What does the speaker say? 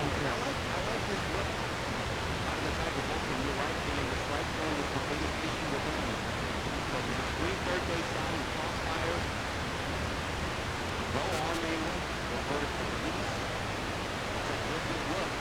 I like this look out of the type of Vulcan. You're right, Dan. The strike zone is the biggest issue with him. So between third base side and crossfire, no arm angle or vertical release. It's a good look.